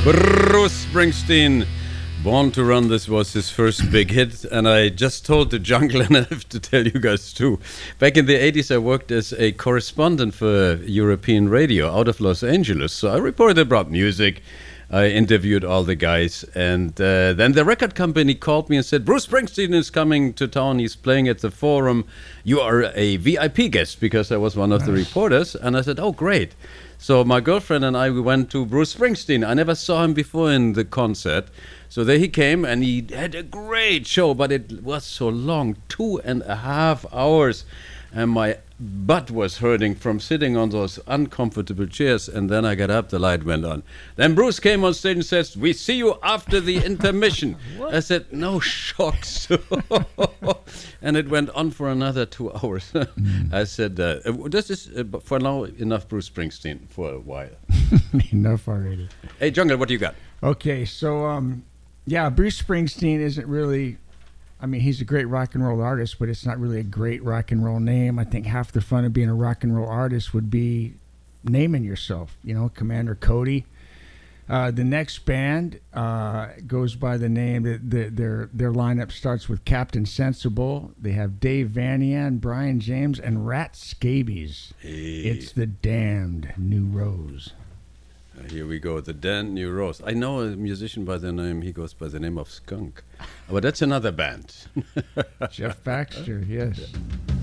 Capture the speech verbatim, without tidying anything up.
Bruce Springsteen, Born to Run. This was his first big hit, and I just told the jungle, and I have to tell you guys too. Back in the eighties, I worked as a correspondent for European radio out of Los Angeles, so I reported about music. I interviewed all the guys, and uh, then the record company called me and said, Bruce Springsteen is coming to town. He's playing at the Forum. You are a V I P guest, because I was one of the reporters. And I said, oh, great. So my girlfriend and I, we went to Bruce Springsteen. I never saw him before in the concert. So there he came, and he had a great show, but it was so long, two and a half hours. And my butt was hurting from sitting on those uncomfortable chairs. And then I got up, the light went on. Then Bruce came on stage and says, we see you after the intermission. I said, no shocks. And it went on for another two hours. mm. I said, uh, this is, uh, for now, enough Bruce Springsteen for a while. Enough already. Hey, Jungle, what do you got? Okay, so, um, yeah, Bruce Springsteen isn't really... I mean, he's a great rock and roll artist, but it's not really a great rock and roll name. I think half the fun of being a rock and roll artist would be naming yourself, you know, Commander Cody. Uh, the next band uh, goes by the name, the, the, their their lineup starts with Captain Sensible. They have Dave Vanian, Brian James, and Rat Scabies. Hey. It's the Damned New Rose. Here we go, the Dan New Rose. I know a musician by the name, he goes by the name of Skunk. But that's another band. Jeff Baxter, yes.